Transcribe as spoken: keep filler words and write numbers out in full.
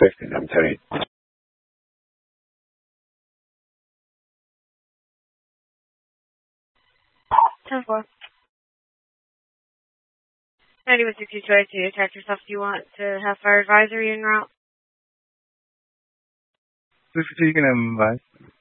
fifteen, I'm telling you. ten four. ninety-one sixty-two, I see. Attack yourself. Do you want to have fire advisory en route? fifty-two, you can have advice.